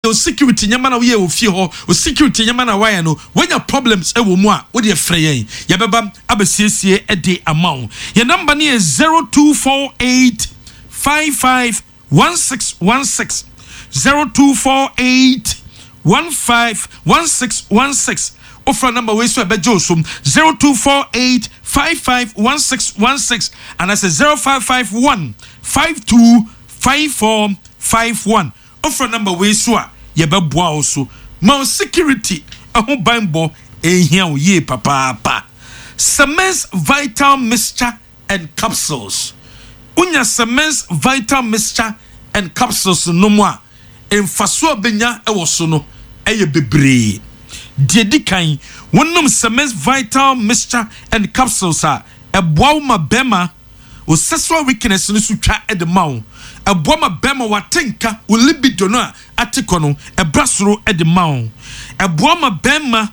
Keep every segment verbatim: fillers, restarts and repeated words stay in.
o security nyama na we o fie ho o security nyama na why no when your problems e wo mu a wo de frɛ yen ye beba abesiesie e de amount your number ni is zero two four eight five five one six one six zero two four eight one five one six one six. Offer number we so bejo sum zero two four eight five five one six one six and I say zero five five one five two five four five one. Offer number we so ye beboa also ma security aho banbo ehia ye papa pa. Semence Vital Mixture and Capsules. Unya Semence Vital Mixture and Capsules no mo a emfaso benya e wo so no eye bebre. Dedikan wonum Semence Vital Mixture and Capsules a eboa ma bema o sexual weakness no so twa e de mawo eboa ma bema watenka o libido no a atiko no e brasoro e de mawo eboa ma bema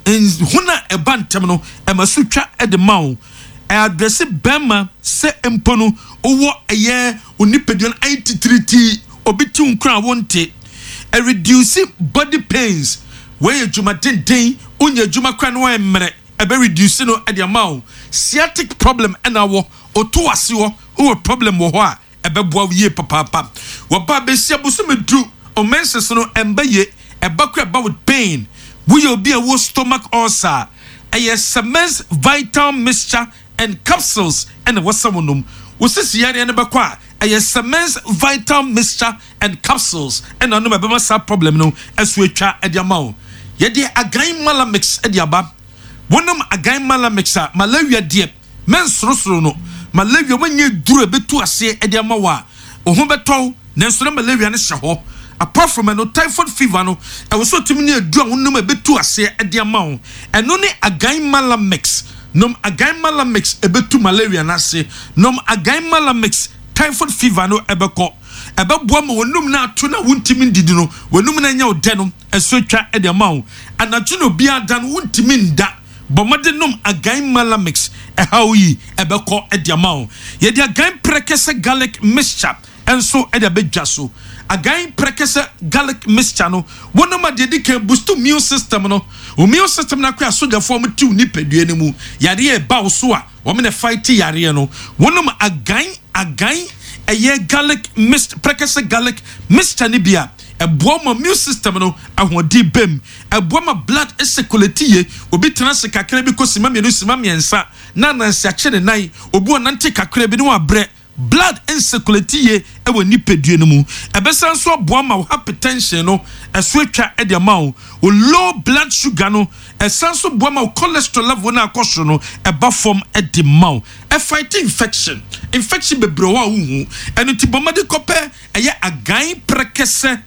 huna eba ntem no e maso twa e de mawo e address bema se empo no owo eye onipadua eighty-three T obiti unkra wonte e reduce body pains where you juma den den unya juma kra no emre e be reduce no e de mawo sciatic problem and awo oto ase wo o problem wo ho a e be boa ye papa papa wo ba be sia bo so medru o menses no emba ye e ba kra ba with pain we you be a wo stomach ulcer e yes Semence Vital Mixture and Capsules and what someone wo sisi yare ne be kwa e yes Semence Vital Mixture and Capsules and no be be sa problem no esu etwa e de amawo ye de agan mala mix e de aba wonum agan mala mixer malaria de men sorosoro no malaria wanye duro betu ase e de amawa ohun beto nanso na malaria ne hye apart from no typhoid fever no e wo so timi ne adu a wonum betu ase e de amawo eno ne agan mala mix nom agan mala mix e betu malaria na ase nom agan mala mix typhoid fever no ebeko ebeboa ma wonum na ato na wontimi ndidi no wonum na nya ode no eso twa e de amawo anacho no bia dan wontimi nda bomade nom agan mala mix e hawi ebeko e de amawo ye de agan prekese garlic mixture enso e de bedwa so agan prekese garlic mixture no wonum ade de kan boost immune system no immune system na kwa soja form tu ni pedue ne mu yare e ba so a wo me fight yare no wonum agan agan eye garlic mixture prekese garlic mixture ni bia eboa ma immune system no ahodi bem eboa ma blood circulate ye obi tena se kakra bi ko sima mienu sima miensa na na nsia kire nan obi onante kakra bi no abre blood circulate ye e woni pedue no mu ebesan so eboa ma hypertension no eso atwa e de ma o low blood sugar no esan so eboa ma cholesterol level na akoso no eba form e de ma o e fight infection infection bebre wa hu eno ti bomade kope eye agan prekese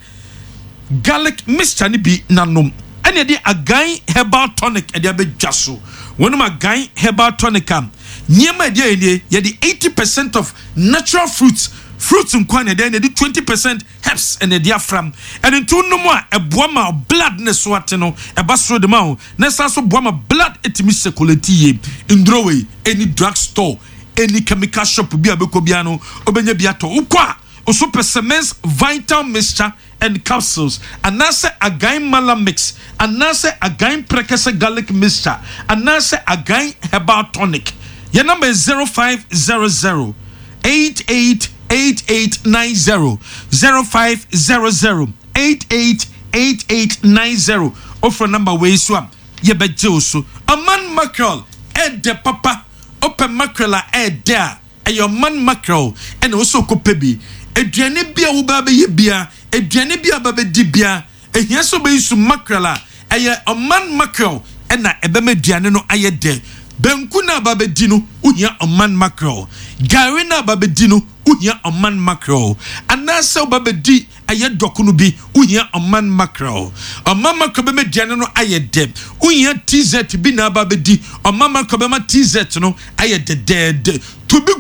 garlic mixture ni bi nanom ene de agan herbal tonic e de abedwa so wonum agan herbal tonic am nyema de ene ye de eighty percent of natural fruits fruits nkwane de ene de twenty percent herbs ene de afram ene to no mo a eboa ma blood ne so ate no e ba so de ma o na sa so boa ma blood etimi circulate ye ndroway any drug store any chemical shop bi abeko bia no obenya bia to ukwa Super Semence Vital Mixture and Capsules, and nasa agan mala mix, and nasa agan prekese garlic mixture, and nasa agan herbal tonic. Your number is zero five zero zero eight eight eight eight nine zero zero five zero zero eight eight eight eight nine zero. Offer number way swap. Ye bejoso a man mackerel ed de papa open mackerel ed there, and your man mackerel and also copebi. Eduane bia wo ba be ye bia eduane bia ba be di bia ehia so be isu mackerel a eye oman mackerel e na ebe ma eduane no aye de benku na ba be di no uhia oman mackerel gari na ba be di no uhia oman mackerel anasa ba be di aye dokunu bi uhia oman mackerel oman mackerel be ma eduane no aye de uhia tz bi na ba be di oman mackerel be ma tz no aye de de to be gum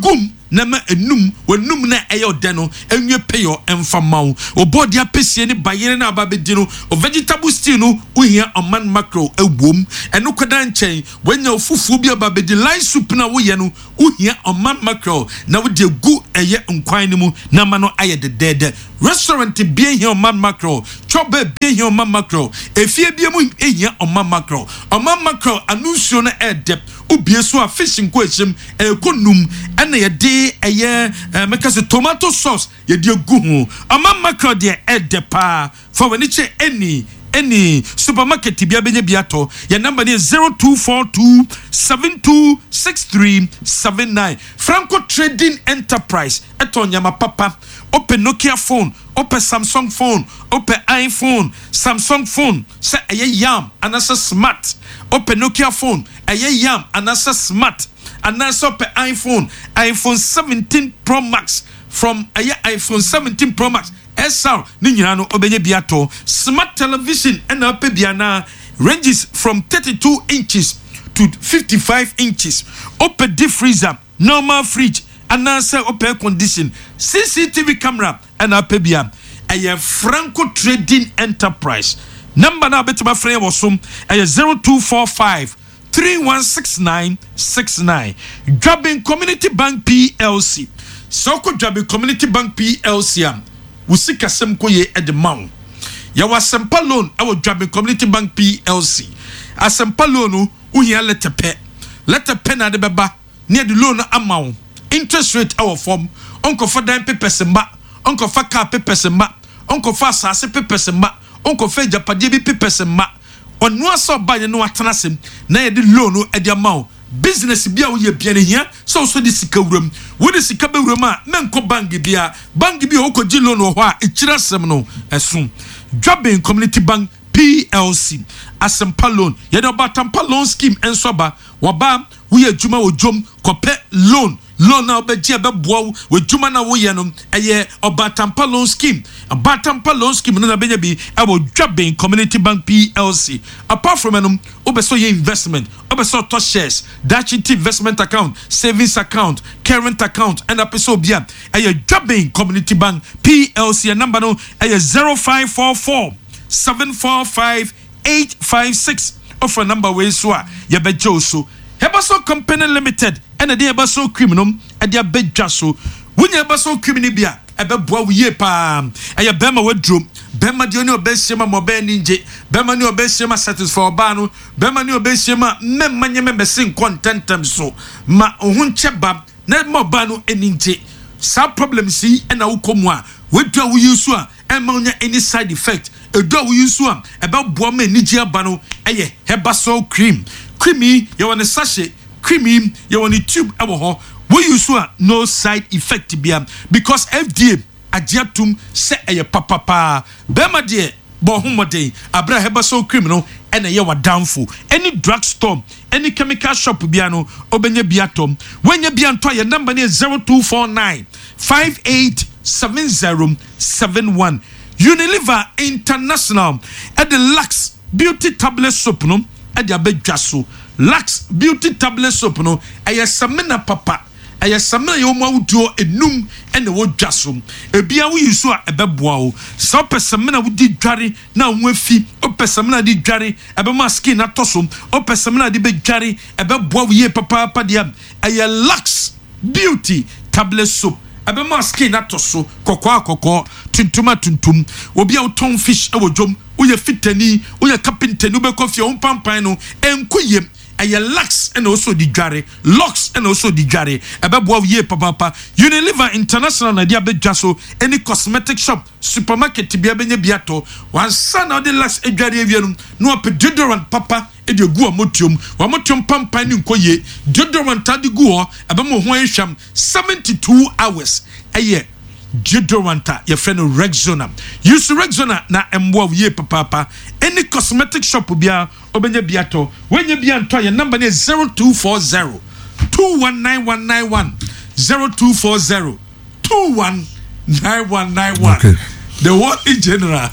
na ma enum wenum na eyo de no enwe peyo emfa mawo obodi apesie ne bayere na ababedi no o vegetable stew no uhia oman macro ewom eno kwada nchen wenya ofufu bi ababedi line soup na wo ye no uhia oman macro na wo de gu eye nkwan ni mu na ma no aye de dede restaurant bi ehia oman macro choba bi ehia oman macro efie bi mu ehia oman macro oman macro anunsuo na edep ubie so a fishing ko echim ekonum ena ye de eye meka se tomato sauce ye de gu ho oman macro de edepa for when che any any supermarket bia benye biato your number is zero two four two seven two six three seven nine Franco Trading Enterprise eto nyama papa open Nokia phone open Samsung phone open iPhone Samsung phone say eye yam anasa smart open Nokia phone eye yam anasa smart anasa open iPhone iPhone seventeen Pro Max from eye iPhone seventeen Pro Max S R ni nyina no obenye biato smart television and up biana ranges from thirty-two inches to fifty-five inches open deep freezer normal fridge and answer open condition C C T V camera and up bia a Franco Trading Enterprise number na betima frame was some a zero two four five three one six nine six nine Jobbing Community Bank P L C Soko Jobbing Community Bank P L C am Usika semko ye edemang. Ya wa sempa loan awo Jobbing Community Bank P L C. A sempa loan uhia letter pe. Letter pe na de beba. Near the loan amount. Interest rate awo form. Onko fa dime pepe semba. Onko fa car pepe semba. Onko fa sase pepe semba. Onko fa japadi bi pepe semba. Onwa so ba ye no atanasem. Na ye de loan e de amount. Business bia wo ye bia ne hia so so di sika wuram wo di sika be wuram a menko bank bia bank bia wo koji loan wo ho a ekira sem no esum Jobbing Community Bank P L C asempa loan ye do batampa loan scheme enso ba wo ba wo ye adwuma wo dwom kope loan loan na obeji be boa wo adwuma na wo ye no eye obatampa loan scheme obatampa loan scheme no na benya bi e wo Jobbing Community Bank P L C apart from enum obeso ye investment obeso to shares Dachity investment account savings account current account and apeso bia eye Jobbing Community Bank P L C number no eye zero five four four seven four five eight five six offer number we so a ye bejo so Hebaso Company Limited and the Hebaso Criminum at their bed jasso. When you Hebaso Crimini Bia, a beboa ye palm, a ya Bema wardrobe, Bema Dionio Besima Mobe Ninja, Bema Neo Besima Satis for Bano, Bema Neo Besima, Memania Membesin contentum so, Ma Ohuncheba, Net Mobano and Ninja. Some problem see and Aukomwa, what do we use and monia any side effect, a do we use one about Boame Nijia Bano, a Hebaso cream. Creamy, you want a sachet, creamy, you want a tube abo. We use one no side effect be because F D A ajatum se a papa pa Bema dear Bohumode Abra Hebaso criminal and a yawa downfall. Any drugstore, any chemical shop biano, Obenya Biatom. When you be on your number is zero two four nine five eight seven zero seven one. Unilever International at the Lux Beauty Tablet Soap no. Adi abedwaso Lux Beauty Tablet Soap no eye samena papa eye samena yo mawudo enum ene wo dwaso ebia wo yiso a ebeboa wo so pesamena wo di dware na wo afi o pesamena di dware ebema skin atoso o pesamena di bedware ebeboa wo ye papa papa dia eye Lux Beauty Tablet Soap ebema skin atoso kokwa kokko tuntuma tuntum obi a ton fish e wo dwom uye fitani uye carpenter no be coffee on pampan no enkoyem aye Lux and also di dware Lux and also di dware ebeboa ye papa Unilever International na dia bedwaso any cosmetic shop supermarket bia benye biato wan sana de Lux edware awienum no op deodorant papa e de gu amotium wa motium pampan ni nkoye deodorant adi gu ho ebemo ho ehwam seventy-two hours aye deodorant your friend Rexona use Rexona na embo ye papa any cosmetic shop bia obenya biato when you be anto your number is zero two four zero two one nine one nine one zero two four zero two one nine one nine one. Okay. The one in general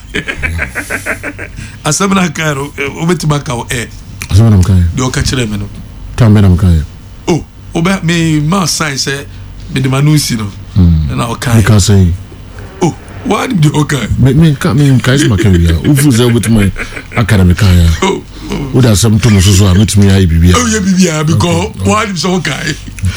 asamna karo obetima ka eh asamna mkaye do ka kire me no ta me na mkaye oh obe me ma sign say me the manusi no na okay ka say oh what do okay me me ka me ka is makaria ufu ze obutume academic kan ya oh wo da some to so so ametumi ya bibia oh yeah bibia because what is okay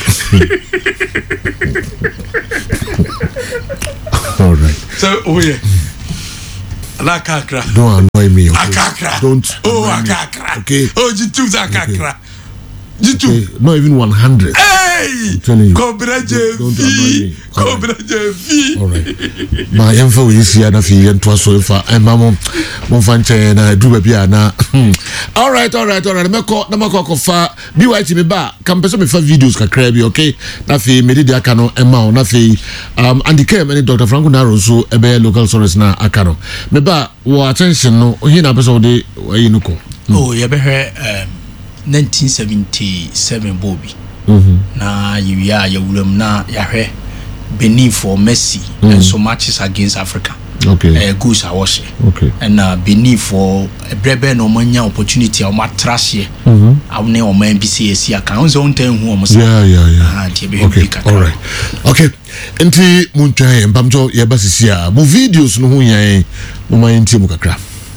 all right so oh yeah Akakra. Don't annoy me. Okay? Akakra. Don't. Oh, Akakra. Okay. Oh, G two Akakra. G two. Okay. Not even one hundred. Hey. I'm telling you. Cobra J V. Don't annoy me. Cobra J V. All right. My info is here. Na fi yen twa so fa. I'm mama. Mo fan che na do baby na. All right, all right, all right. Me ko na me ko ko fa. B Y T me ba. Kam pese me fa videos kakra bi, okay? Na fi me di aka no ema na fi um Andy Kem and Doctor Franco Naro so ebe local source na aka no. Me ba wo attention no he na pese wo de ayi no ko. Oh, you be um nineteen seventy-seven Bobby. Mhm. Na you ya ya wulem na ya hwe Benin for Messi mm. and so matches against Africa. Okay. Uh, goose I was. Okay. And uh, Benin for a brebe no manya opportunity or mat trash here. Mhm. I ne o man B C S here kan so ntэн hu o mo. Yeah, yeah, yeah. Ah, be okay. All right. Okay. Enti muntwa mbamjo ye basisi a mo videos no hu yan mo man nti mu kakra.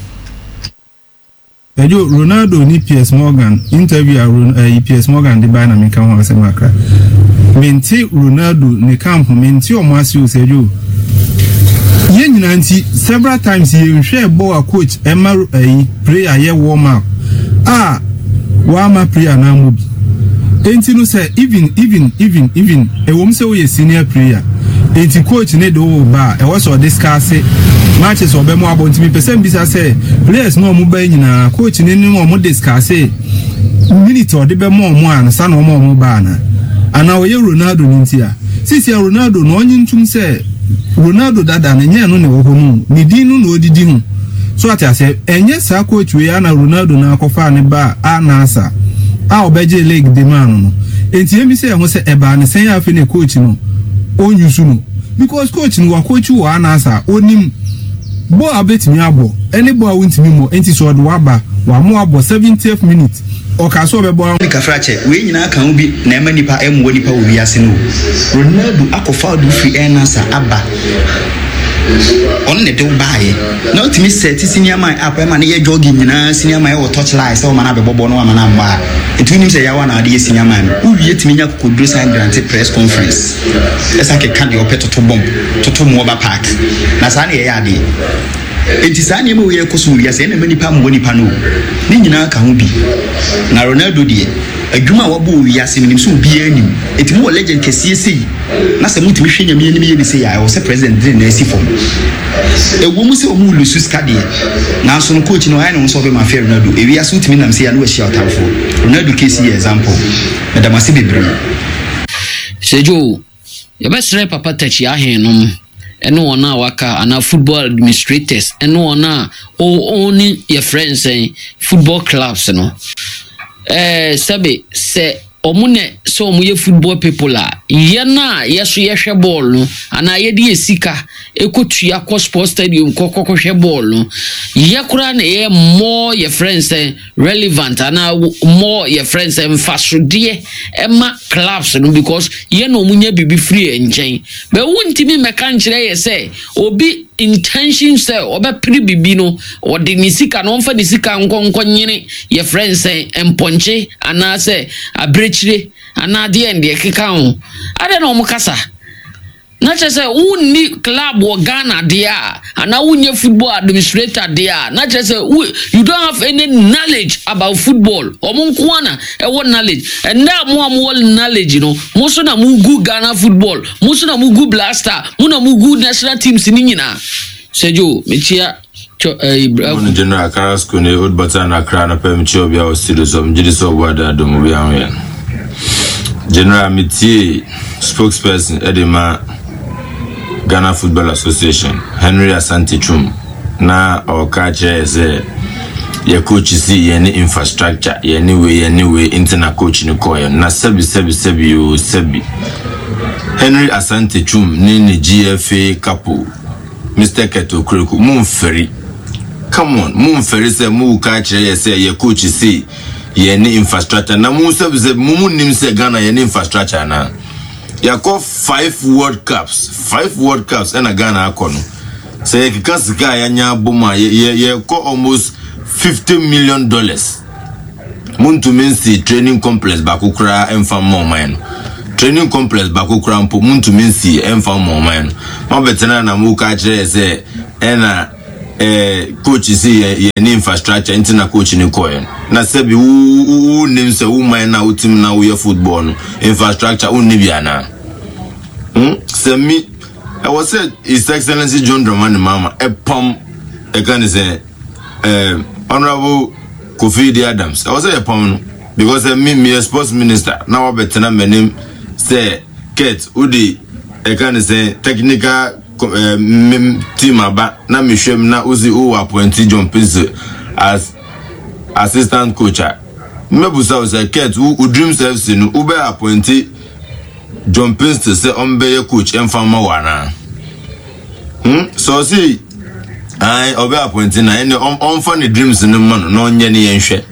Ejo Ronaldo ni P S Morgan interview a uh, P S Morgan de ba na me kan ho asem akra. Menti Ronaldo ni camp menti o mo asi o sejo. Ye nyina nti several times ye hwe ball a coach Emma uh, player ye warm up. Ah, wa ma player na mo bi. Enti no say even even even even e wo mse wo ye senior player. Enti coach ne do ba e was o discuss matches obe mo abonti mi person bisa say players no mo ba nyina coach ne ne mo discuss minute o de be mo mo an sa no mo mo ba na ana wo ye Ronaldo nintia sisi Ronaldo no onyi ntum say Ronaldo dada na nya no ne wo ho no ni din no no odidi hu so ati say enye sa coach we ana Ronaldo na akofa ne ba anasa a obeje league de man no enti emi say ho say eba ne sen afi ne coach no onyusu no because coach no wa coach wo anasa onim bo abetimi abo any boy wintimi mo enti so do aba wa mo abo seventieth minute o ka so be bo ka frache we nyina kan ubi na ema nipa emu nipa wo wiase no Ronaldo akofa do free anasa aba on ne do bae na otimi set senior man up ema na ye jogging nyina senior man wo touch line so ma na be bobo no ma na ma etu nim se ya wa na ade senior man uwie timi nya kokodro sign grant press conference esa ke kan de opeto to bomb to to mo ba park na sa na ye ya de enti sa na me we ko so wiase na manipa mo nipa no ni nyina ka ho bi na Ronaldo de adwuma wabo wiase nim so bi anim enti mo legend kese sei na se mutimi hwenya me anim ye bi sei ya o se president de na esi form e wo mu se o mu lusu skade na so no coach no ai no so be ma fair Ronaldo e wiase mutimi nam se ya no wa shia otamfo Ronaldo kese example madam ase bebre sejo ye be sre papa tachi ahenom eno ona waka ana football administrators eno ona o oni your friends eh, football clubs no eh sabe se omune so omuye football people a ye na yeso ye hwe ball no ana ye de esika ekotua ko sports stadium kokoko hwe ball no ye kura na ye more your friends eh, relevant ana more your friends emfasode ema clubs no because ye no omunya bibi free enchen be wuntimi meka nkire ye say obi intention say obe pri bibi no odi nisika no mfa nisika nkonko nyine your friends emponche ana say abrechire ana de ende keka ho ade no mukasa na chese unni club or Ghana dia ana unye football administrator dia na chese you don't have any knowledge about football omunkwana e what knowledge and now mo am knowledge you know most na mugu Ghana football most na mugu blaster mo na mugu national teams ni nyina sejo metia Ibrahim General Carrasco ne old button akra na pem chi obi a o studio so mjidi so wada do mo bi anwe General Miti spokesperson Edema Ghana Football Association Henry Asante Chum na okache ze ye coach si ye ni infrastructure ye ni we ye ni we interna coach ni koyo na sebi sebi sebi yo sebi Henry Asante Chum ni ni G F A Kapo Mister Keto Kuriku mumferi come on mumferi se mu kache ye se ye coach si ye ni infrastructure na mu sebi sebi mu nim se Ghana ye ni infrastructure na ya call five World Cups five World Cups and a Ghana akono say kikasika ya nya boma ye ye call almost fifty million dollars muntu minsi training complex bakukura emfa mo man training complex bakukura mpo muntu minsi emfa mo man ma betena na mu ka kire say ena eh coach si ye ni infrastructure intina coach ni koyen na sebi u nim se u man na utim na u ye football no infrastructure un ni biana hm se mi I was said His Excellency John Dramani Mahama a pom e kan say eh Honorable Kofi Adams I was say a pom because uh, me me a sports minister now betena menim say Kate udi e kan say technical Uh, team aba na mihwem na uzi o appointed John Prince as assistant coach. Mebusa was a cat who dream self no ube appointed John Prince to say ombe coach and farmer wana. Hmm so see I obe appointed na any on funny dreams no man no nya ni enhwe.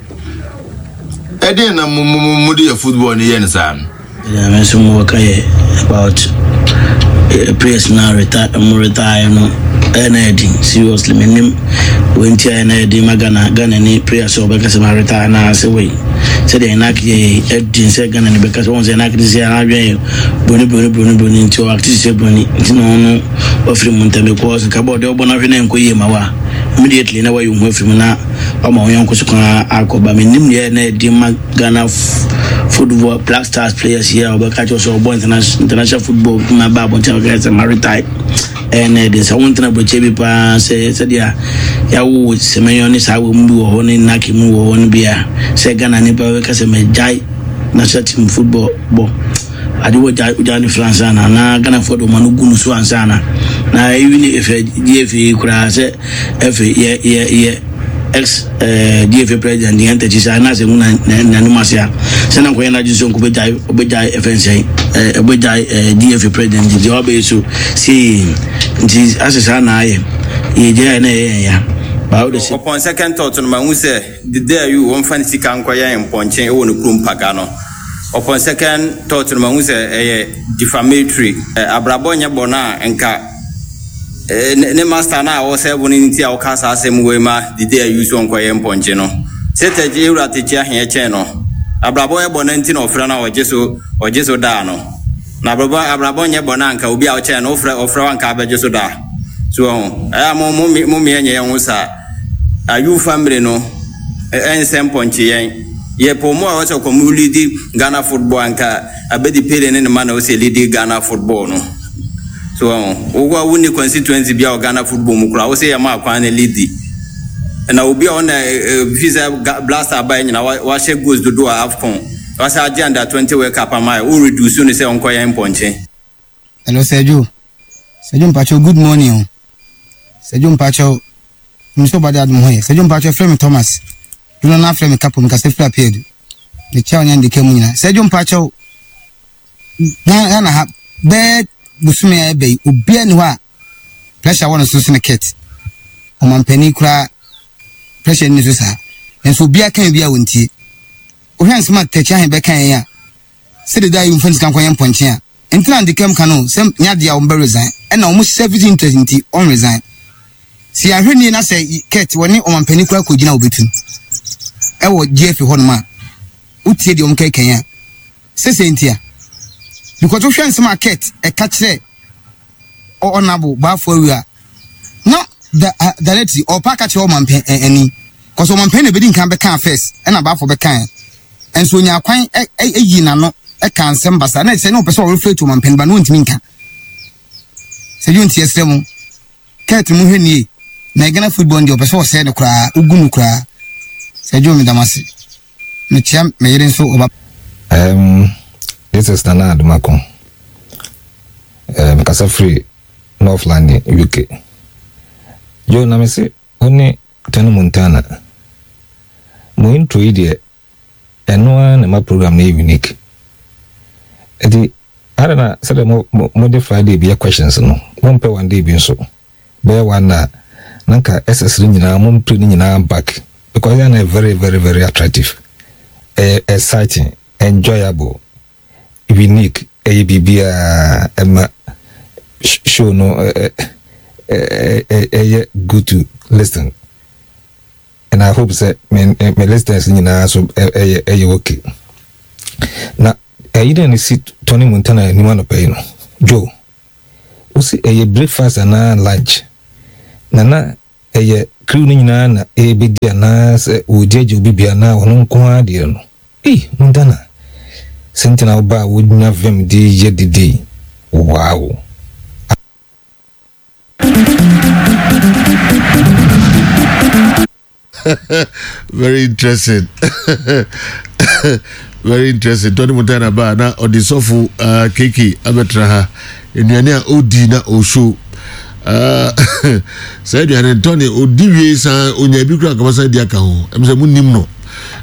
E dey na mu di football ni yen san. Yeah, me so mo kai about Uh, prayers now retire um, retire no anything seriously menim when tia anything magana gana ni prayers so because my retire na say we say the nak ye edin say gana ni because one say nak say na dwen boni boni boni boni nti active say boni nti no no ofri munta me ko ka bo de obona hwe na enko ye mawa immediately na wa yu ofri mu na o ma won ko kan akoba menim ye na edin magana football Black Stars players here over catch us or international international football my babo guys are retired and uh, there's a one thing about Chebi pa say said ya ya wo semenyo ni sa wo mbi wo ni naki mu wo ni bia say Ghana ni pa we ka se me jai national team football bo adi wo jai ujani France na na Ghana football manu gunu so ansana na even if D F A kura say F ye ye ye ex eh D F A president the entity say na se na na no masia se na ko yana jiso ko be jai be jai F N C eh be jai D F A president the obe so see nti asesa na aye ye je na ye ya ba o de se upon second thought no ma hu say the day you won fan sika nkoya en ponchen e wonu krum paga no upon second thought no ma hu say eh defamatory abrabo nya bona enka ne master na o se boni nti a o kasa asem we ma the day you so nkoya en ponchen no sete je ura te chia he che no abrabo e bona nti na ofra na o je so o je so da no na abrabo abrabo nya bona nka obi a o che no ofra ofra wan ka ba je so da so eh mo mo mo me nya yan usa ayu family no en semponchi yen ye pomo a wacha ko mu lead Ghana football anka abedi pele ne man o se lead Ghana football no so o wa woni constituency bia o Ghana football mu kura o se ya ma kwa ne lead na obi on visa blaster by na wa she goes do do afcon wa sa agenda twenty world cup am o reduce no se onko yen ponche. Hello Sergio Sergio Mpacho, good morning. Sergio Mpacho, Mister Badad Mohe. Sergio Mpacho, Frame Thomas. You don't have Frame Capo, because they appeared. The chow and the Kemuna. Sergio Mpacho, Nana have bed, Busumia Bay, Ubianwa. Pressure one of Susan Ket. Oman Penicra, pressure in Nisusa. And so Bia can be a winty. Ohan smart teacher and Becca. Said the dying friends can come Ponchia. Until I became canoe, some Nadia on resign, and almost seventeen twenty on resign. See, I heard you say, Cat, when you on Penicula could you know between. I was Jeffrey Honma. Uti the Omke Kenya. Say Saintia. Because you find some cat, a cat say, or honorable, bar for you are. Not the directly or pack at your man any. Because one penny bidding can be can first, and about for the kind. And so you are quite a yin and not. I can't send Bassa. I say no person refer to my pen, but no minka. Say you see a stem. Cat Muheni, Nagana football, your person said a cry, Ugunu cry. Say you, Damasi. Micham made it so over. Um, this is Nana Macon. Um, Casa Free, North London, U K. Joe Namisi, only Tenu Montana. Moon to idiot, and no one in my program name unique. Edi arana sele mo modify dey be questions no mo mpe one day bi so be one na nanka S S nyina mo mpe nyina back because they are very very very attractive, uh, exciting, enjoyable, unique, ɛyɛ biribiara ɛma show no ɛyɛ good to listen, and I hope that my my listeners nyinaa so ɛyɛ ɛyɛ okay. Na ɛyi dɛ ne si Tony Montana anim anɔpa yi no Joe wosi ɛyɛ breakfast anaa lunch na na ɛyɛ crew no nyinaa na ɛbɛdi anaa sɛ wɔgyagye obi bia na ɔno nko ara deɛ no ee Montana sɛntina woba a wonya fam de yɛ dede wow. Very interesting. Very interesting. Tony Montana ba na odisofu uh, keki abetraha enuane a odi na oshow uh say aduane Tony odi wie san onya bi kura kabasa di aka ho emse munim no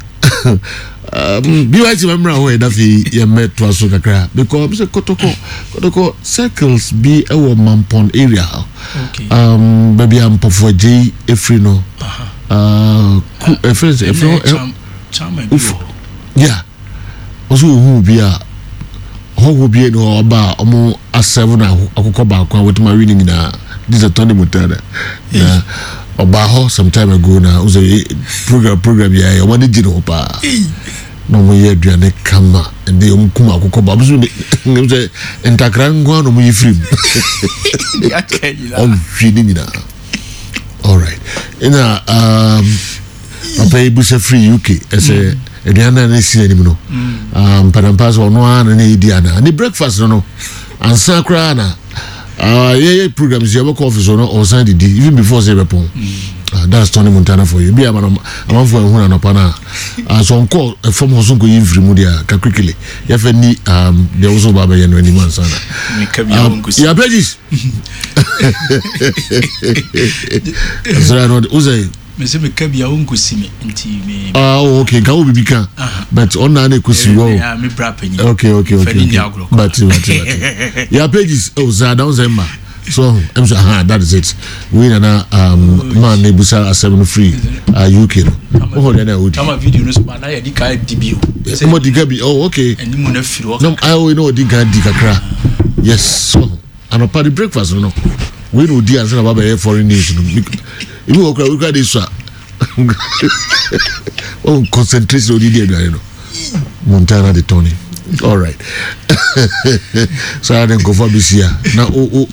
um bi wa ti memra ho e da fi ye meto aso kakra because say kotoko kotoko circles bi e wo Mampon area. Okay. Um baby am pofo J Efri no. Uh uh friends Efri chama yeah. Also who be a who be no ba omo a seven akoko ba kwa with my reading na this is Tony Montana. Yeah. Oba ho some time ago na was a program program ya ya wani jino pa. No mo ye aduane kama and they um kuma akoko ba so ne say entakra ngwa no mo yifrim. Ya kenyi la. On feeding na. All right. Ina um papa ibusa free U K as a Ediana ne si anim no um padampas ono ana na ediana ni breakfast no and sakra na ah ye programs you work office no on Sunday even before say repon uh, that's Tony Montana for you be am am for hu na pana ah so call from hosun ko yimfiri mu dia ka quickly ya fa ni um there also baba ye no animan sana ya pages Azra no uzai me se me kabia won kosimi nti me ah okay ka obi bika but on na na kosi wo yeah me bra panyi okay okay okay but but ya pages oh za down zemba so I'm so ah that is it we na um man ne busa seven free uh U K no oh na odi tama video no so na ya di ka dibio mo di gabi oh okay enimu na firi o no I know di ga di kakra yes so and a party breakfast no we no di answer about a foreign nation you go we got this oh concentration on the day no Montana de Tony all right so I didn't go for this year now oh oh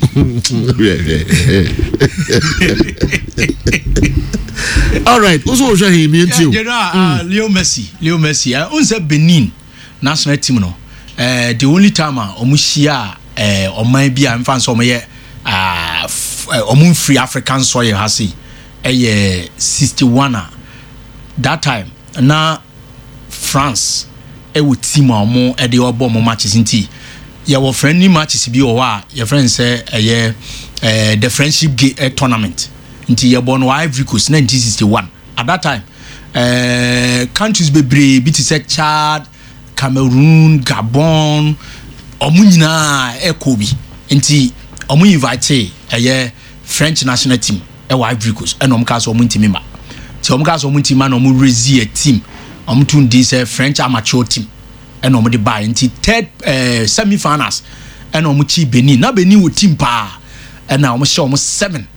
all right also show him into you know Leo Messi Leo Messi uh, on say Benin national team no uh, the only time uh, omushia eh uh, oman bia mfa so omoye ah omun free African soil ha say eh sixty-one that time na France e wo team omo e de obo mo matches nti ye wo friendly matches bi o wa ye friend say eh eh the friendship game uh, tournament nti ye born Ivory Coast nineteen sixty-one at that time eh countries bebre bi ti say Chad, Cameroon, Gabon omu nyina e ko bi nti omu invite eh French national team e wa Ivory Coast e no mka so omu team ma ti omu ka so omu team ma no omu raise a team omu tun this uh, French amateur team e no omu de buy nti third uh, semi finals e no omu chi Benin na Benin wo team pa e na omu show omu seven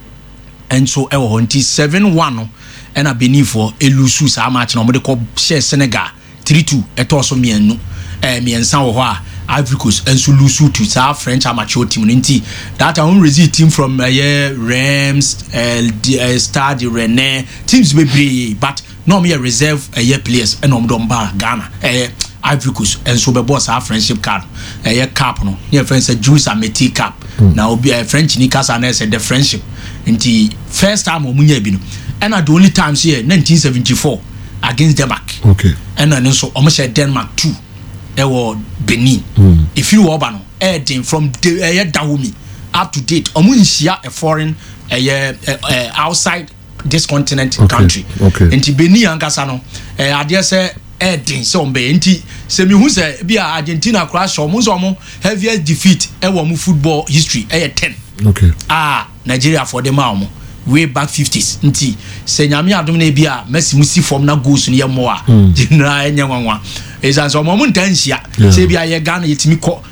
and so e wo nti seven one no e na Benin for elusu sa match na omu de ko share Senegal three two e to so mienu eh miensa wo ho a Ivory Coast and so lose to sa French amateur team nti that one raise team from uh, yeah, Reims uh, uh, Stade Rennais teams be play but no me reserve uh, yeah, players and um don bar Ghana eh uh, Ivory Coast and so be boss our friendship card eh uh, yeah, cap no yeah friends say Juice Ameti cap mm. now be uh, French ni kasa na say the friendship nti first time omunya bi no and at the only times here nineteen seventy-four against Denmark okay and then so omo share Denmark two ewo Benin mm. if you oba no heading from the uh, Dahomey up to date omo nhia a foreign uh, uh, uh, outside this continent okay. country okay enti Benin ankasa no uh, ade say heading so mbe enti se mi hu se bia Argentina crash omo so omo heaviest defeat ewo omo football history eh ten okay ah Nigeria for them omo way back fifties nti se nyame adom na bia Messi musi form na goals no ye mo a general enye nwanwa ezan so mo ntanhia se bia ye Ghana yetimi ko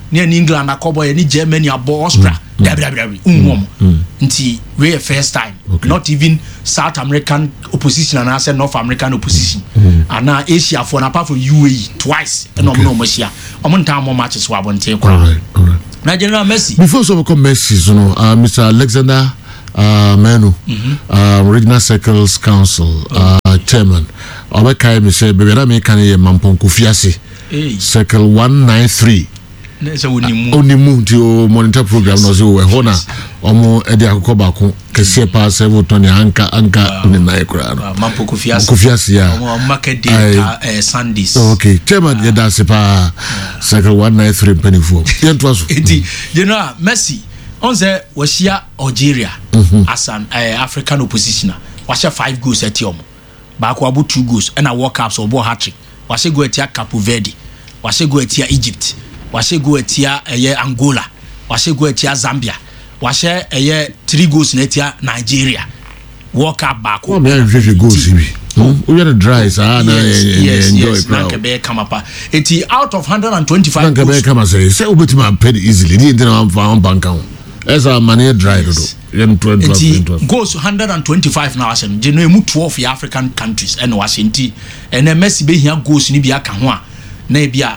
near England akobo ni Germany abo Austria dabi dabi dabi unwom nti we first time okay. Not even South American opposition and I said North American opposition mm. And now Asia for apart from U A E twice and okay. No Malaysia among time more matches were one take all right all right now General Messi before so come Messi you know uh, Mister Alexander uh Menu mm-hmm. uh Regional Circles Council uh okay. Chairman Obekai me say baby na me kan ye Mampong Kofiase Circle one ninety-three so onimu onimu ti o monitor program no so we hona omo e dia akoko ba ko kese pa seven ton anka anka ni na ekura no Mampong Kofiase Kofiase ya omo market day Sundays okay chairman ye da se pa Circle one ninety-three penifo ye ntwa so enti General Messi on say washia Algeria mm-hmm. As an uh, African oppositioner washia five goals at yomo ba ko abu two goals and a World Cup so bo hat-trick washia go etia Cape Verde washia go etia Egypt washia go etia eye Angola washia go etia Zambia washia eye three goals na etia Nigeria World Cup ba ko me three goals ibi we are dry sa na enjoy yes na kebe kama pa eti out of one hundred twenty-five goals na kebe kama say say obetima pay easily ni ntina am fa am bank am esa money dry do yen twenty twenty goals one hundred twenty-five now asen je no emu twelve ya African countries and Washington and Messi be hia goals ni bi aka ho a na bia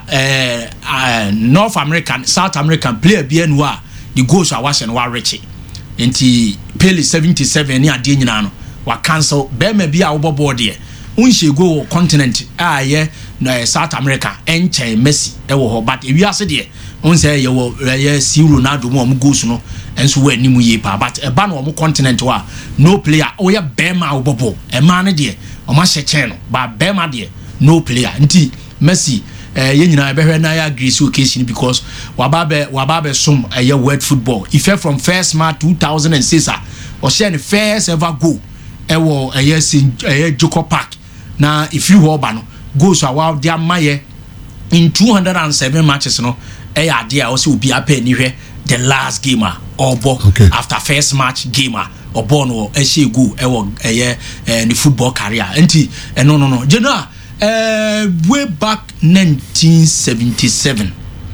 eh North American South American player bi enu a the goals are wasen wa reche enti Pele seventy-seven ni ade nyina no wa cancel be ma bia wo bobo de unhye go continent a ye na South America enche Messi e wo ho but e wi ase de on say ye wo ye si Ronaldo mo am goals no enso wa animu ye pa but e ba no mo continent wa no player o ye be ma wo bobo e ma ne de o ma hye no ba be ma de no player nti Messi eh ye nyina be hwe na ya agree so occasion because wababe wababe som eh world football if from first March two thousand six ah o share the first ever goal e wo eh sin eh Joko Park na if you ho ba no goals awa dia maye in two hundred seven matches no eh ya dia o se obi apa ni hwe the last game ah obo okay. After first match game ah obo no eh she go eh wo eh eh the football career enti eh no no no general uh, way back nineteen seventy-seven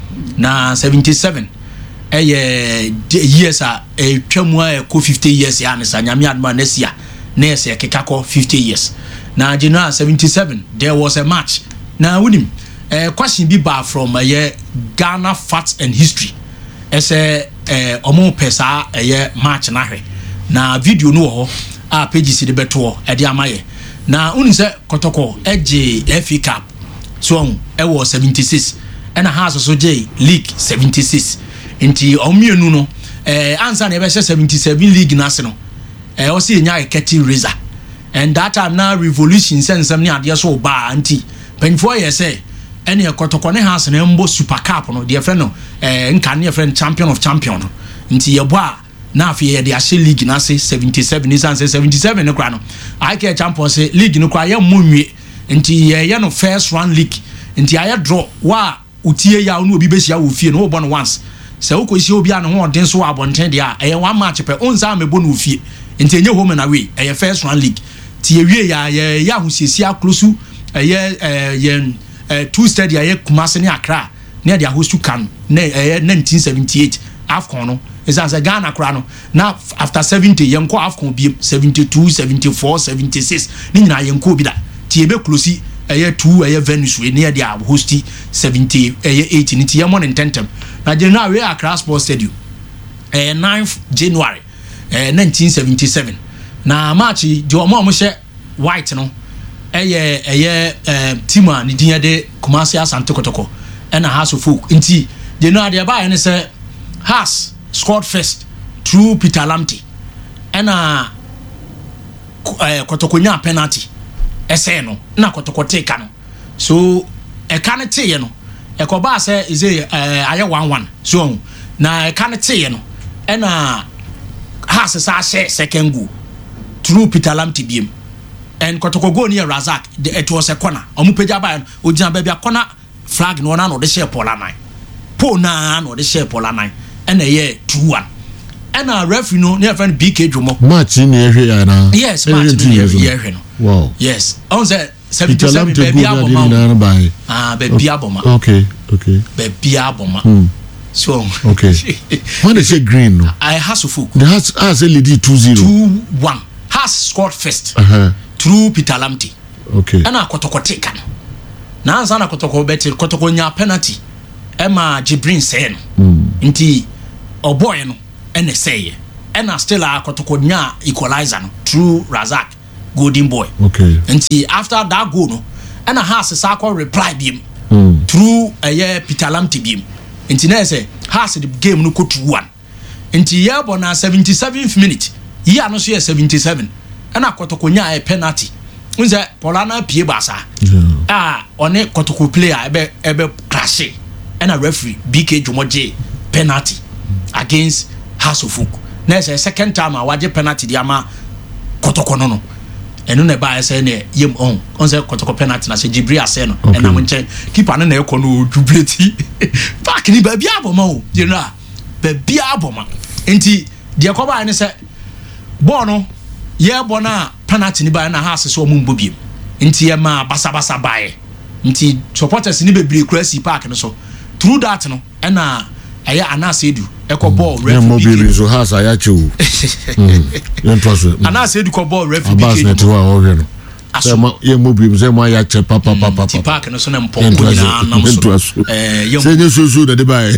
na seventy-seven eh years a eh twemu a ko fifty years ya nsa nyame adma nesia na ese keka ko fifty years na general seventy-seven there was a match na winim eh question bi ba from eh Ghana Facts and History ese eh omo pesa eh match na hwe na video no ho a page si de beto e de amaye na unse kotoko eje F A Cup so e wo seventy-six and a house so J league seventy-six inti omienu no eh ansa na e be seventy-seven league na se no eh o se nya Ketty Razor and that time na revolution sense am ni ade so ba anti penfo ye say ene kotoko ne house na mbo super cup no de friend no eh nka ne friend champion of champion no nti ye bo a na afi ye de ashe league na se seventy-seven is answer seventy-seven no kra no I ke champion se league no kra ye monwie nti ye ye no first round league nti aye draw wa utie ya no obi behia wo fie no wo bon once se wo ko hia obi an ho odin so abonten de a eye one match pe onza mebo no fie nti enye home na we eye first round league ti ye wie ya ye ya husiesia close eye ye two stadium ye Kumasi ne Accra ne de host kan ne eye nineteen seventy-eight AFCON no is as a Ghana kra no now after seventy yenko AFCON bi seventy-two seventy-four seventy-six ni nyina yenko bi da ti ebe close eye two eye Venus we ne de host seventy eye eight ni ti yemo intentem na general we Accra Sports Stadium eh ninth January eh nineteen seventy-seven na match de omo omo hye white no eye eye eh team a ni din de Kumasi Asante Kotoko and a house of folk nti general de ba ene say has scored first through Peter Lamte and a uh, Kotokonya penalty ese no na Kotoko take no so e kan te no e ko ba say is a uh, aye one one so na e kan te no and a has sa share second goal through Peter Lamte biem and Kotoko go near Razak it was a corner omu peja ba ojina ba bia corner flag no na no de share pola nine po na no de share pola nine and a year two one and a referee no near friend B K Jomo match in here na yes match in here no wow yes on say seventy-seven baby aboma ah baby aboma okay okay baby aboma So okay. When they say green, no, I has Suffolk. the has has L E D two zero. Two one has scored first. Uh-huh. Through Peter Lamte. Okay. And I Kotoko take an. Now Zana Kotoko better Kotoko nya penalty. Emma Jibrin Sen. Inti or boy no and say. And I still are Kotoko nya equalizer through Razak Golden Boy. Okay. Inti after that goal no. And I has a circle reply beam mm. through a year Peter Lamte beam. Inti na say has the game no go to one. Inti ya bona seventy-seventh minute. Ya no so seventy-seven. And I Kotoko nya a penalty. Unze Polana pie basa. Ah, one Kotoko player ebe ebe crash. And a referee B K Jomoje penalty against Hasofuk. Na say second time I waje penalty di ama Kotoko no no. Enu ne ba say ne yem on. Unze Kotoko penalty na say Jibril ase no. And am nche keeper no na e kono jubileti. Back ni ba bia aboma o. General. Ba bia aboma. Enti de ko ba ne say ball no ye bona penalty ni ba na ha ase so mu mbobiem. Enti ye ma basa basa bae. Enti supporters ni bebre kurasi park no so. Through that no na aya anasedu eko ball referee. Yeah, mobile so has ayache o. Mm. Trust. Anasedu ko ball referee. Abas net wa o no. Sema ye mobile se mo ayache papa papa papa. Park no so na mpoko na nam so. Eh ye se nye susu na de bae.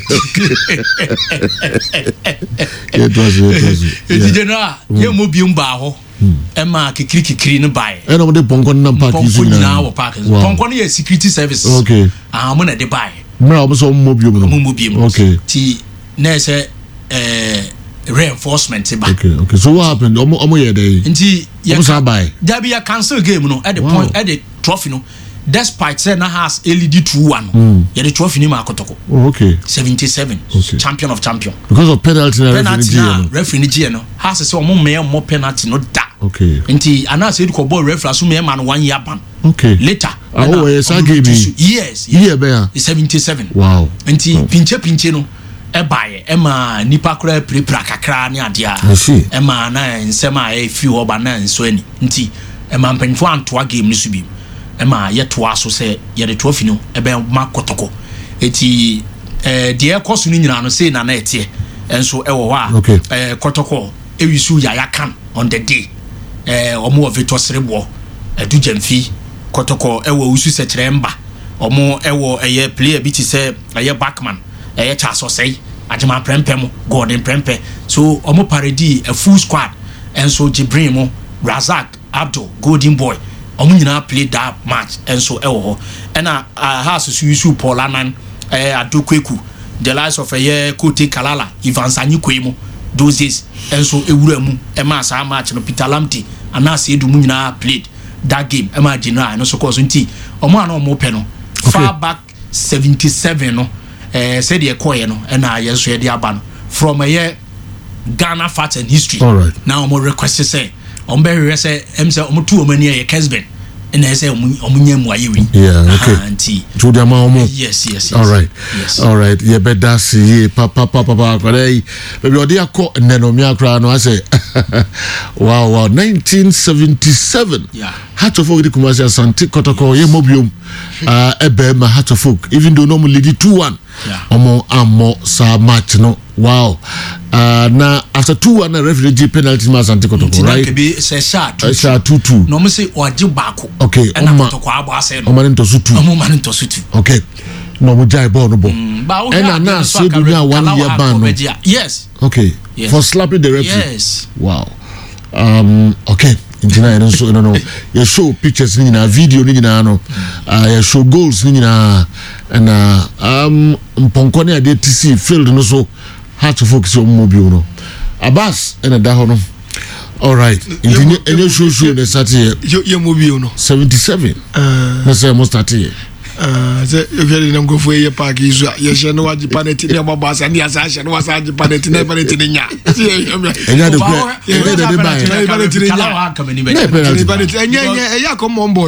Ye trust ye trust. Eti general ye mobile mba ho. Emma kikiri kikiri no bae. E no mo de ponko na park isu na wo park. Ponko no ye security service. Okay. Ah mo na de bae. Mra omo so mobile no. Mobile. Okay. Ti na say eh reinforcement ba. Okay, okay. So what happened? Omo omo ye dey. Nti ye can buy. There be a cancel game no at the wow. point at the trophy no. Despite say na has L E D two one. Mm. Ye the trophy ni ma Kotoko. Oh, okay. seventy-seven. Okay. Champion of champion. Because of penalty na penalty na referee ni G no. Has say omo me more penalty no da. Okay. Nti ana say the ball referee so me man one year ban. Okay. Later. Oh, yes, I gave you. Yes. Yeah, bear. seventy-seven. Wow. Nti oh. pinche pinche no. E bae e ma nipa kura prepra kakra ne adia. I see. E ma na nsema e fi oba na nso ani. Nti e ma mpanfo antoa game ni so bi. E ma ye toa so se ye de trophy no e be ma Kotoko. Eti eh de ekoso ni nyina no se na na etie. Enso e wo ho a okay. eh Kotoko e wisu ya ya kan on the day. Eh omo of Victor Serebo edu Jamfi Kotoko e wo wisu se Tremba. Omo e wo eye player bi ti se eye backman. Eye chaso sei ajima prempem Gordon prempe. So omo parody a full squad. Enso Jibrin mo Razak Abdul Golden Boy. Omo nyina play that match enso e wo ho. Ena house su use Paul Anan eh Adokweku the likes of eye Kote Kalala Ivan Sanyikwemo those days enso ewura mu e ma sa match no Peter Lamte anase edu mu nyina played that game e ma general no so cause nti omo ana omo pe no far back seventy-seven no eh said ye koye no e na ye so ye dia aba no from eye Ghana facts and history. All right. Now omo request say omo be say em say omo tu omo ni ye Kesben and I say omo nyam wa yewi. Yeah, okay. Anti to the omo. Yes, yes, yes. All right. Yes. All right. Yeah, but that's ye papa papa papa kwai. Baby odi akọ neno mi akra no I say wow wow nineteen seventy-seven. Yeah. Hatofok di Kumasi Asante Kotoko ye mobium uh ebe ma Hatofok even though normally lead two one. Yeah. Omo amo sa match no. Wow. Uh na after two one a referee penalty ma Asante Kotoko, right? Be say sha two. Sha two two. No me say oje baako. Okay. And Kotoko abo ase no. Omo nto su two. Omo man nto su two. Okay. No mo jai ball no ball. And na say do me one year ban no. Yes. Okay. Yes. For slapping the referee. Yes. Wow. Um okay. Engineer no so no no. You show pictures ni na video ni na no. Uh you show goals ni na and uh um mponko ne ade T C field no so hard to focus on mobile no. Abbas and da ho no. All right. Engineer any show show the start here. Your mobile no. seventy-seven. Uh na say mo start here. Uh, the very number for your park is yes, you know what Japan is about Bass and the assassin was a Japan in never in Nya. And yeah, come on, boy.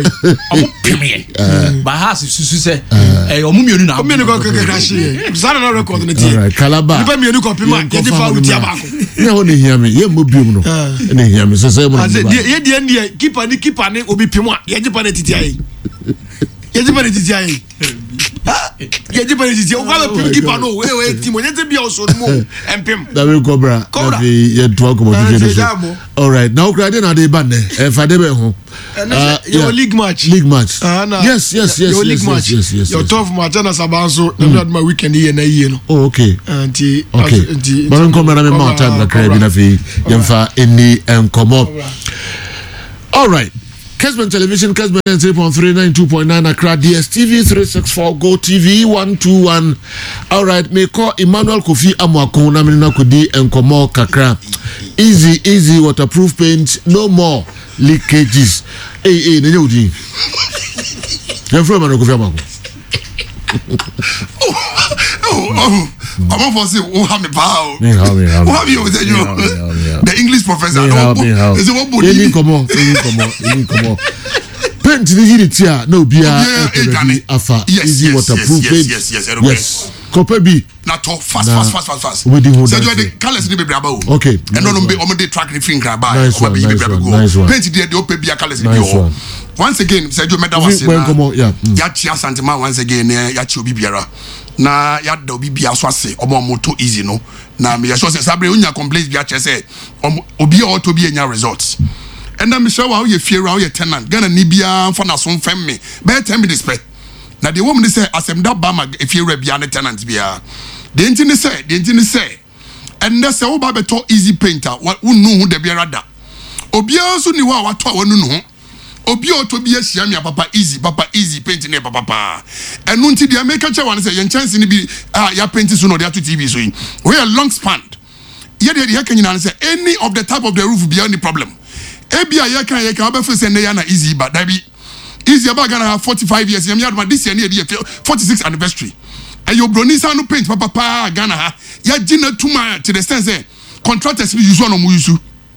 By house is to say, a woman, I'm going to go crash here. Sana record in it. Calabar. If I'm going to copy my you only hear me, you move you know. And hear me, so say, the India keep on the keep on it will be Pima, Yajapan. Yajapan. ye di penalty ti o kwa be pim keeper no we we team onye te bia o so mo empim da we cobra da fi ye to ko mo di so all right now kra dey na dey ban eh fa dey be ho uh your league match league match yes yes yes your league match yes yes your tough match na sabanso na my weekend here na here no oh okay anti okay but on come na me more time na kra bi na fi ye fa eni enkomo all right Kesman Television, Kesman three point three, ninety-two point nine Accra, D S T V three sixty-four, Go T V one twenty-one. All right, me call Emmanuel Kofi Amwako na me na kudi enkomo kakra. Easy, easy waterproof paint, no more leakages. Hey, hey, nenye udi. Je fro Emmanuel Kofi Amwako. Oh, oh, I'm for say, oh, have me power. Me how me how. Oh, have you say you the English professor? No, is it what body? Eli komo, eli komo, eli komo. Paint ni hiri tia no bia afa easy waterproof paint. Yes, yes, yes, yes. Kope bi na to fast fast fast fast fast. We do so you the colors ni be braba o. Okay. And no be omo dey track ni finger ba. Nice one, nice one, nice one. Paint dey dey ope bia colors ni o. Once again, say you meda wase na. Yeah. Ya chia sentiment once again ya chi obi biara. Na ya da obi bia so ase omo moto easy no. Na me so say sabre unya complaints bia che say obi o to bi enya results. And then me show how you fear how you tenant. Gana ni bia for na so fam me. Be ten minutes pe. Na the woman say asem da ba ma if you bia na tenant bia. The engine say, the engine say. And that's how ba beto easy painter. What unu hu de bia da. Obi so ni wa wa to wonu no. Obi o to bi ahia me papa easy papa easy paint ne papa pa. Enu nti de make che wan say ye chance ni bi ah ya paint so no de to T V so yin. We a long span. Ye de ye kan nyina say any of the type of the roof be any problem. Ebia ye kan ye kan obefe say na na easy but that be easy about gonna have forty-five years. Yam yard this year near forty-sixth anniversary. And your bronisa no paint papa pa Ghana ha. Ya jina tuma to the sense eh contractors use one mu use.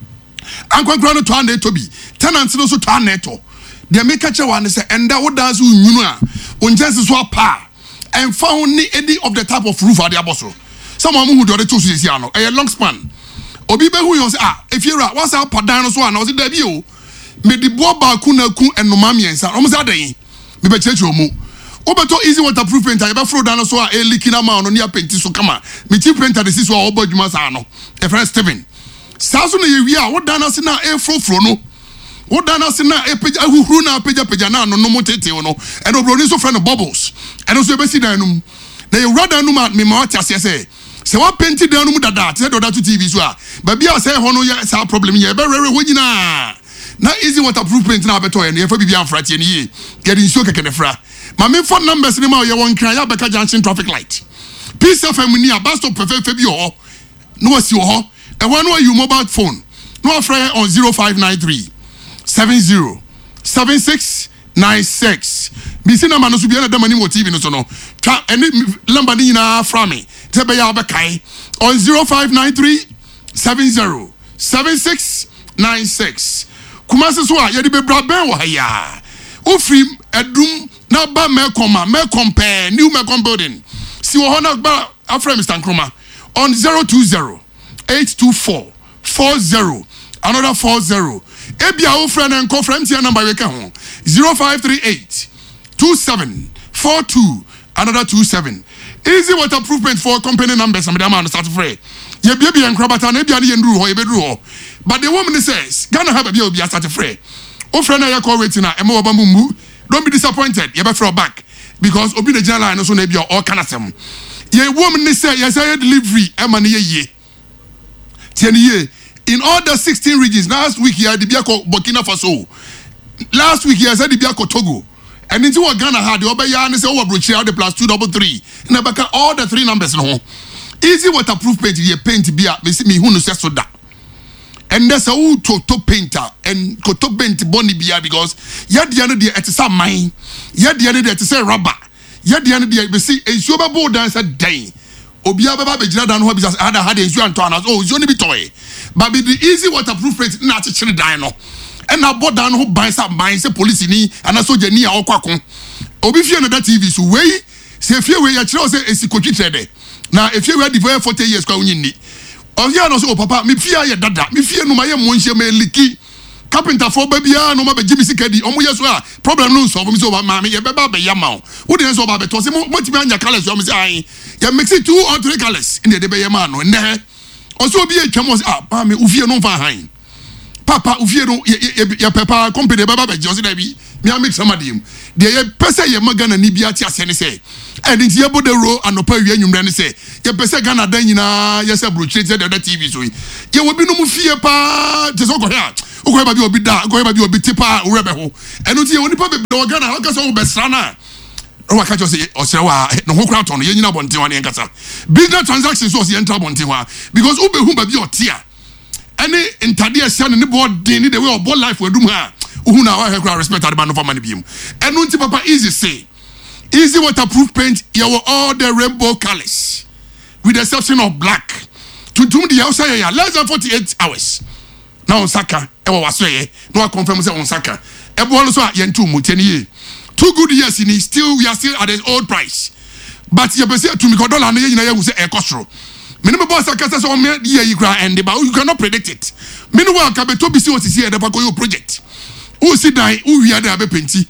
Anko grano to ande to be. Tenants no so to ande to. They make a che one say and that what does you know a. Unjense so pa. And found any of the type of roof at the aboso. Someone who do the two see ano. A long span. Obi be who you say ah if you what's up down so na was it there o. Me di bo ba ku na ku enoma miensa o mo say adan me be cheche omu obeto easy waterproof painter e be fro down so a e leaking na ma no ne painti so kama me chi painter de so a obo djuma sa no e friend Steven sa so na ye wi a wo down na e fro fro no wo down na e page ahuhuru na page page na no no mo tete no e no bro ni so friend bubbles e no so e be si dan num na ye rada num me ma what ase say se wa painti dan num dada te do da to T V so a ba bia say ho no ye sa problem ye be rere ho nyina. Na easy waterproof paint na beto ene fa bibia amfra tie ne ye get in so keke ne fra ma me phone numbers ni ma ye won kran ya beka junction traffic light peace F M ni a bus stop perfect fa bi ho no wasi ho e one way you mobile phone no afra on zero five nine three seven zero seven six nine six bi si na ma no so bia na dama ni mo T V no so no twa ene number ni na fra me te be ya bekai on zero five nine three seven zero seven six nine six Kumasi so a ye de bebra ben wo ya ofri edum na ba me koma me compare new me building si wo na ba afra Mister Nkrumah on zero two zero eight two four four zero another four zero ebia wo friend en ko friend tia number we ka ho zero five three eight two seven four two another two seven easy waterproof paint for company numbers am dey man start free ye bia bia nkrabata na bia ye nduru ho ye beduru ho. But the woman says, Ghana have a bill be a start free. Oh, friend, I call waiting now. Emo Bambu, don't be disappointed. You better back because Obi the general and also maybe all kind of them. Ye woman say, yes, I delivery. Emma ye. Ten year in all the sixteen regions. Last week here, the Biako Burkina Faso. Last week here, I said the Biako Togo. And into what Ghana had the Obeya and say, oh, Bruchia, the plus two double three. And I all the three numbers. No easy waterproof paint. Ye paint be a me who knows so that. And there's a who to to painter and koto paint boni bia because yet the other day at some mine, yet the other day to say rubber, yet the other day we see a super board dance a day. Obia Baba Bejina dan who has had a had a and town as oh, it's only be toy. But with the easy waterproof paint, not a chili dino. And now bought down who buys up mines, a police in me, and I saw Jenny or Quacon. Obifia another T V so way, say if you were your child, say it's a cookie trade. Now, if you were devoted forty years, going in it. Oh yeah, no so papa, me fear ya dada, me fear no my monche me liki. carpenter for baby ah no ma be Jimmy Sikedi omo yeso a problem no solve me so ma me ye beba be yama wo de so ba be to se mo timi anya colors o me say ai ye mix it two or three colors in the be yama no ne oso obi e twam ah ma me ufie no fa han papa ufie no ye papa company beba be josi da bi me am mix amadem de ye pese ye magana ni bia ti ase ne say and in ye bode ro anopa wi anwumre ne say ye pese Ghana dan nyina ye se brochete de the T V so ye wo bi no mu fie pa je so ko here o ba bi obi da ko ba bi obi tipa o rebe ho eno ti ye oni pa be do Ghana o ka so besra na o wa ka jo say o se wa no ho kra ton ye nyina bonten wa ne nkasa business transactions so ye enter bonten wa because o be hu ba bi o tia any intade e sia ne board din ni the way of board life we dum ha o hu na wa he kra respect ade man no for man biem eno nti papa easy say easy waterproof paint you were all the rainbow colors with the exception of black to do the outside ya less than forty-eight hours now on saka e wa waso ye no I confirm say on saka e bo no so a ye ntu mu teni ye two good years in still we are still at the old price but you be say to me ko dollar na ye nyina ye hu say e kosoro minimum boss saka say so me ye yi gra end but you cannot predict it minimum ka be to bi si o sisi e de pa ko your project who sit down who we are there be penti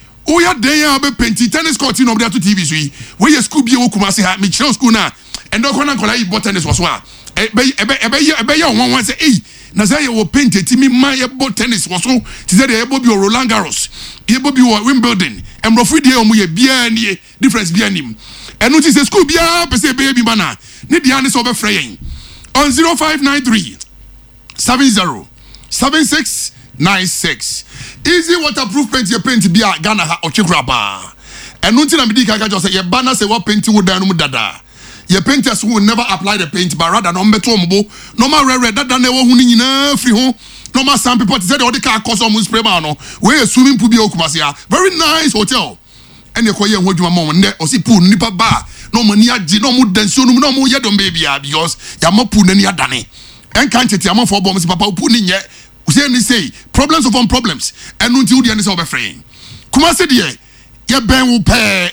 o ya den ya be penti tennis court no there to T V so yi we ye school bi e wo Kumasi ha me chira school na and don kona kola yi bot tennis was one e be e be e be e be ya one one say eh na say ye wo paint ti mi man ye bot tennis was so ti say ye bo bi Roland Garros ye bo bi Wimbledon and rofu dey omo ye bia nie difference bia nim enu ti say school bia pe say be bi bana ne dia ne so be frɛ yen on zero five nine three seven zero seven six nine six easy waterproof paint ye paint bia Ghana ha otwekura ba enu ti na me di ka ka jo say ye bana say what paint wo dan no mu dada your painters will never apply the paint but rather no meto ombo normal red red dada na wo hu ni nyina free ho normal some people say they car cause almost spray man no we swimming pool bi Kumasi ya very nice hotel ene ko ye ho dwuma mo ne o si pool nipa ba no mo ni agi no mo danso no no mo ye don baby ya because ya mo pool na ni adane en kan tete am for bom si papa pool ni nye say ni say problems upon problems enu nti wo de ni say obefrɛ Kumasi de ye ben wo pɛ